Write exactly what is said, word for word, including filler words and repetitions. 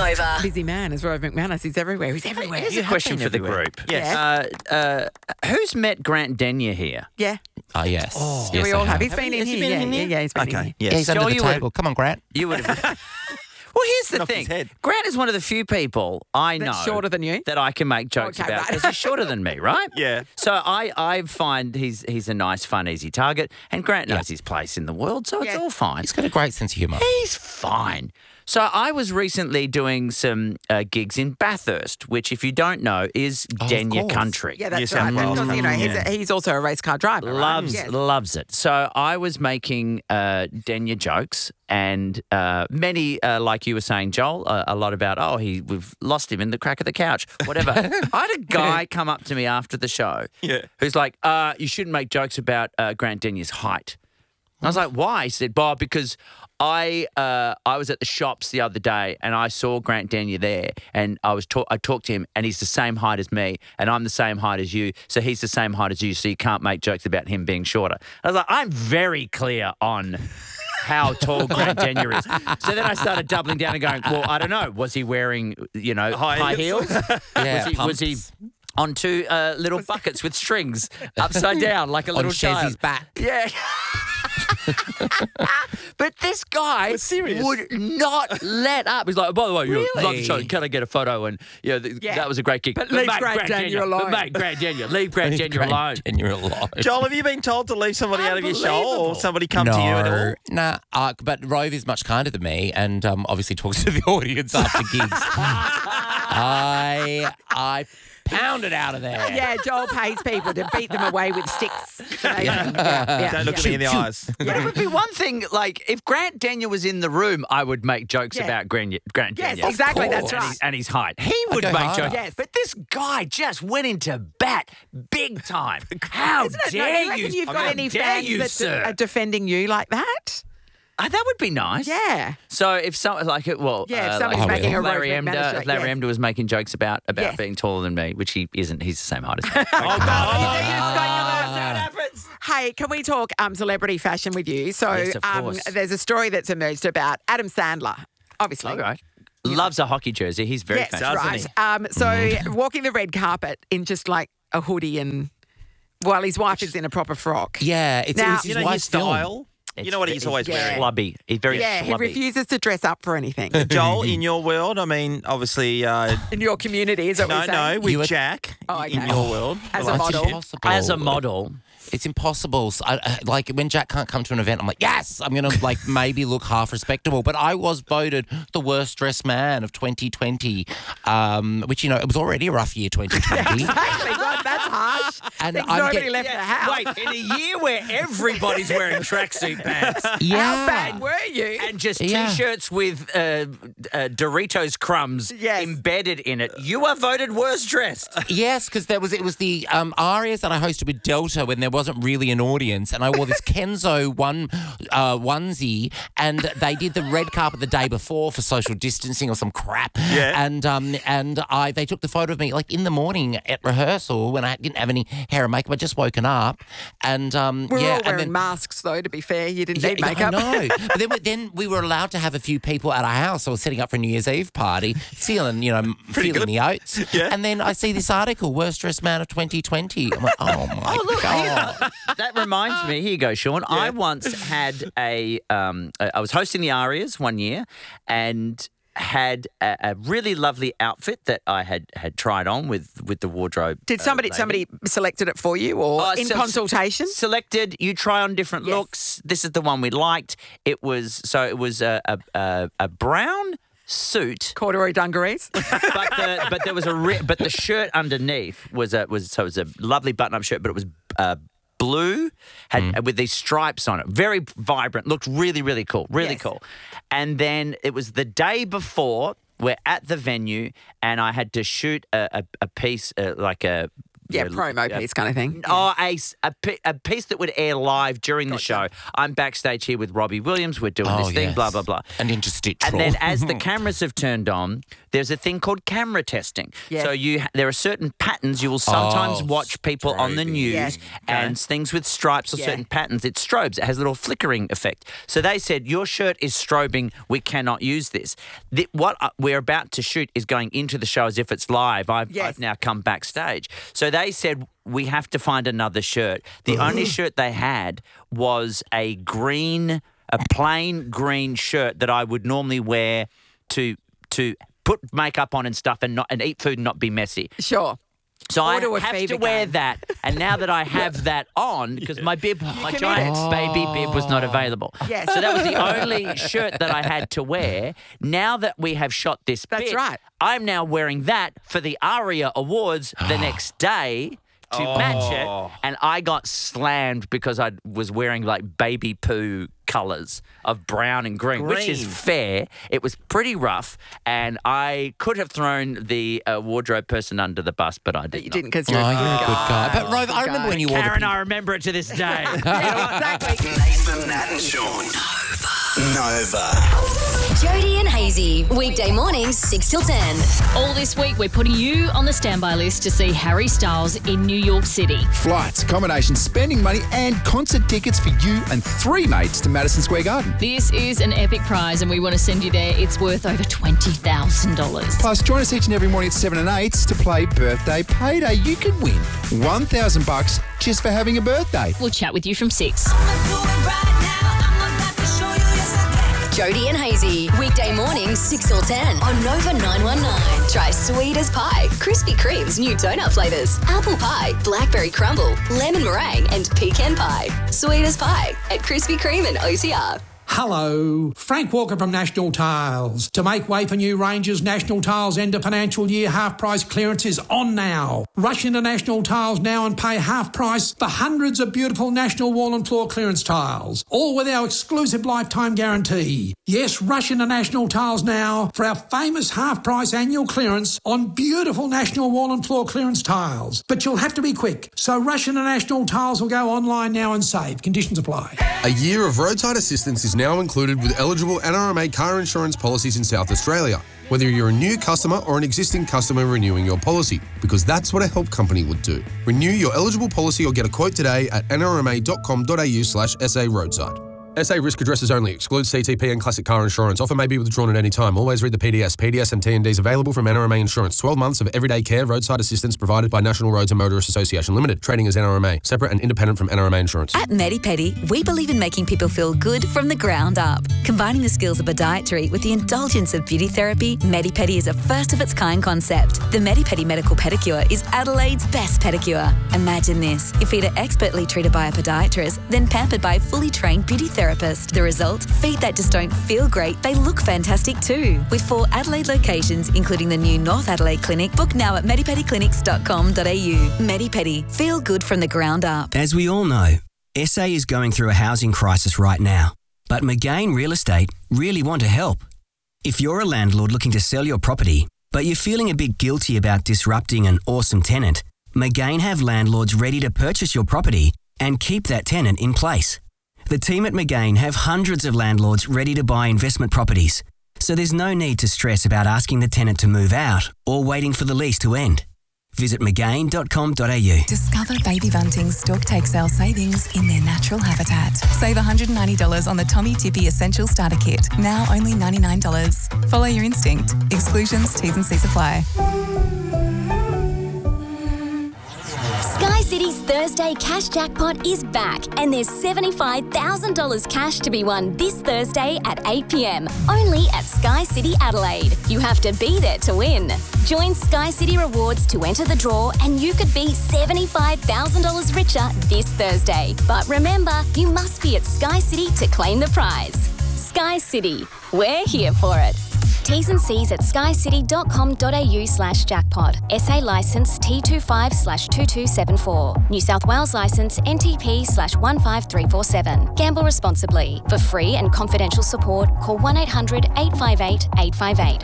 over. Busy man is Rove McManus. He's everywhere. He's everywhere. Here's a question for the group. Yes. Uh, uh, who's met Grant Denyer here? Yeah. Oh, yes. Oh. yes, we I all have. He's Have been you- in has he here. been yeah, in yeah, here? yeah, he's been in Okay, here. yes. Yeah, he's under Joel, the you would- table. Come on, Grant. You would have. Well, here's the Off his thing. head. Grant is one of the few people I know That's shorter than you. that I can make jokes Okay, about right. because he's shorter than me, right? Yeah. So I, I find he's he's a nice, fun, easy target, and Grant knows his place in the world, so it's Yeah. all fine. He's got a great sense of humour. He's fine. So I was recently doing some uh, gigs in Bathurst, which, if you don't know, is Oh, of Denyer course. country. Yeah, that's New South right. Wales. Because, you know, he's, Yeah. a, he's also a race car driver. right? Loves Yes. loves it. So I was making uh, Denyer jokes, and uh, many, uh, like you were saying, Joel, uh, a lot about oh he we've lost him in the crack of the couch, whatever. I had a guy come up to me after the show, Yeah. who's like, uh, you shouldn't make jokes about uh, Grant Denyer's height. And I was like, why? He said, Bob, because I uh, I was at the shops the other day and I saw Grant Denyer there, and I was talk- I talked to him, and he's the same height as me, and I'm the same height as you, so he's the same height as you, so you can't make jokes about him being shorter. I was like, I'm very clear on how tall Grant Denyer is. So then I started doubling down and going, well, I don't know. Was he wearing, you know, High high, heels? heels? Yeah, was, he, was he pumps. on two uh, little buckets with strings upside down like a On little Chezzy's child? back. Yeah. But this guy serious. would not let up. He's like, by the way, you love the show. Really? Can I get a photo? And you know, th- Yeah. that was a great gig. But leave mate, Grant Denyer alone. But mate, Grant Denyer, leave Grant Denyer alone. And you're alone. Joel, have you been told to leave somebody out of your show, Unbelievable. or somebody come to you at all? Nah, uh, but Rove is much kinder than me, and um, obviously talks to the audience after gigs. I I pounded out of there. Yeah, Joel pays people to beat them away with sticks. So they can- yeah, yeah, Don't look yeah. at me in the eyes. But it would be one thing, like, if Grant Denyer was in the room, I would make jokes Yeah. about Grant, Grant Yes, Denyer. exactly, that's course. And right. his, and his height. He would go make harder. jokes. Yes. But this guy just went into bat big time. How Isn't it? No, do dare you reckon you? you've got How any dare fans you, that sir? are defending you like that? Uh, that would be nice. Yeah. So if someone like it, well, Yeah, if uh, somebody's like making a Larry Rove McManus Emder, joke, if Larry yes. Emder was making jokes about about Yes. being taller than me, which he isn't. He's the same height as me. Oh, Ah. Hey, can we talk um, celebrity fashion with you? So Yes, of um, course. there's a story that's emerged about Adam Sandler, obviously. All right. Loves a hockey jersey. He's very Yes, famous. doesn't right. he? Um, so walking the red carpet in just like a hoodie and, while his wife is in a proper frock. Yeah, it's, Now- it's his You know his wife's film. style? You know what he's always yeah. wearing? Schlubby. He's very Yeah, he schlubby. refuses to dress up for anything. Joel, in your world, I mean, obviously, uh, In your community, is that no, what you're no, saying? with You were- Jack Oh, okay. in your world. As a Well, model. It's impossible. As a model. It's impossible. So I, I- like when Jack can't come to an event, I'm like, yes, I'm going to like maybe look half respectable. But I was voted the worst dressed man of twenty twenty, um, which, you know, it was already a rough year, twenty twenty. Exactly. God, that's harsh. And Since I'm nobody get- left the house. Wait, in a year where everybody's wearing tracksuit pants yeah. How bad were you? and just Yeah. T-shirts with uh, uh, Doritos crumbs Yes. embedded in it, you are voted worst dressed. Yes, because there was it was the um, arias that I hosted with Delta when there wasn't really an audience, and I wore this Kenzo one uh, onesie, and they did the red carpet the day before for social distancing or some crap. Yeah. And um and I they took the photo of me like in the morning at rehearsal when I didn't have any hair and makeup. I just woken up, and um We're yeah, all and wearing then, masks, though, to be fair. You didn't yeah, need makeup. I know. But then we, then we were allowed to have a few people at our house. I was setting up for a New Year's Eve party, feeling, you know, feeling good. the oats. Yeah. And then I see this article, worst dressed man of twenty twenty. I'm like, oh my God. That reminds me. Here you go, Sean. I once had a. Um, I was hosting the Arias one year, and had a, a really lovely outfit that I had had tried on with with the wardrobe. Did uh, somebody lady. somebody selected it for you or Uh, in so- consultation? Selected. You try on different Yes. looks. This is the one we liked. It was so. It was a a, a, a brown suit. Corduroy dungarees. but the, but there was a ri- but the shirt underneath was a was so it was a lovely button up shirt, but it was uh, blue had with these stripes on it, very vibrant, looked really really cool, really Yes. cool. And then it was the day before. We're at the venue, and I had to shoot a a, a piece uh, like a. Yeah, uh, promo uh, piece kind of thing. Oh, a, s- a, pi- a piece that would air live during the show. I'm backstage here with Robbie Williams. We're doing Oh, this thing, yes. blah, blah, blah. An interstitial. And then as the cameras have turned on, there's a thing called camera testing. Yes. So you ha- there are certain patterns you will sometimes Oh, watch people on the strobing. news Yes. and things with stripes or Yeah. certain patterns. It strobes. It has a little flickering effect. So they said, your shirt is strobing. We cannot use this. The, what uh, we're about to shoot is going into the show as if it's live. I've, Yes. I've now come backstage. So they said, we have to find another shirt. The only shirt they had was a green, a plain green shirt that I would normally wear to to put makeup on and stuff and not and eat food and not be messy. Sure. So Or I do a have to fever wear game. that. And now that I have that on, because my bib, my can giant edit. baby bib was not available. Yes. So that was the only shirt that I had to wear. Now that we have shot this That's bit, right. I'm now wearing that for the ARIA Awards the next day to match it. And I got slammed because I was wearing like baby poo colours of brown and green, which is Green. fair. It was pretty rough, and I could have thrown the uh, wardrobe person under the bus, but I did But you not. didn't because you're Oh, a you're good a good guy. But Good Rove, I remember guy. when you wore the Karen, pink- I remember it to this day. Exactly. Nathan, Nat and Sean. Nova. Jody and Hazy, weekday mornings, six till ten. All this week, we're putting you on the standby list to see Harry Styles in New York City. Flights, accommodation, spending money, and concert tickets for you and three mates to Madison Square Garden. This is an epic prize, and we want to send you there. It's worth over twenty thousand dollars. Plus, join us each and every morning at seven and eight to play Birthday Payday. You could win one thousand bucks just for having a birthday. We'll chat with you from six. Jody and Hazy, weekday mornings, six till ten on Nova nine one nine. Try sweet as pie, Krispy Kreme's new donut flavours, apple pie, blackberry crumble, lemon meringue, and pecan pie. Sweet as pie at Krispy Kreme and O T R. Hello, Frank Walker from National Tiles. To make way for new ranges, National Tiles end of financial year half price clearance is on now. Rush into National Tiles now and pay half price for hundreds of beautiful National wall and floor clearance tiles, all with our exclusive lifetime guarantee. Yes, rush into National Tiles now for our famous half price annual clearance on beautiful National wall and floor clearance tiles. But you'll have to be quick, so rush into National Tiles or go online now and save. Conditions apply. A year of roadside assistance is now included with eligible N R M A car insurance policies in South Australia, whether you're a new customer or an existing customer renewing your policy, because that's what a help company would do. Renew your eligible policy or get a quote today at n r m a dot com dot a u slash s a roadside. S A risk addresses only. Excludes C T P and classic car insurance. Offer may be withdrawn at any time. Always read the P D S. P D S and T and Ds available from N R M A Insurance. twelve months of everyday care roadside assistance provided by National Roads and Motorists Association Limited. Trading as N R M A. Separate and independent from N R M A Insurance. At MediPedi, we believe in making people feel good from the ground up. Combining the skills of podiatry with the indulgence of beauty therapy, MediPedi is a first-of-its-kind concept. The MediPedi Medical Pedicure is Adelaide's best pedicure. Imagine this. Your feet are expertly treated by a podiatrist, then pampered by a fully trained beauty therapist. The result? Feet that just don't feel great, they look fantastic too. With four Adelaide locations, including the new North Adelaide Clinic, book now at medipedi clinics dot com dot a u. MediPedi. Feel good from the ground up. As we all know, S A is going through a housing crisis right now, but McGain Real Estate really want to help. If you're a landlord looking to sell your property, but you're feeling a bit guilty about disrupting an awesome tenant, McGain have landlords ready to purchase your property and keep that tenant in place. The team at McGain have hundreds of landlords ready to buy investment properties, so there's no need to stress about asking the tenant to move out or waiting for the lease to end. Visit mcgain dot com dot a u. Discover Baby Bunting's stock take sale savings in their natural habitat. Save one hundred ninety dollars on the Tommy Tippy Essential Starter Kit, now only ninety-nine dollars. Follow your instinct. Exclusions, T's and C's apply. Sky City's Thursday Cash Jackpot is back, and there's seventy-five thousand dollars cash to be won this Thursday at eight p m, only at Sky City Adelaide. You have to be there to win. Join Sky City Rewards to enter the draw, and you could be seventy-five thousand dollars richer this Thursday. But remember, you must be at Sky City to claim the prize. Sky City, we're here for it. T's and C's at skycity dot com dot a u slash jackpot. S A licence T twenty-five slash two two seven four. New South Wales licence N T P slash one five three four seven. Gamble responsibly. For free and confidential support, call one eight hundred eight five eight eight five eight.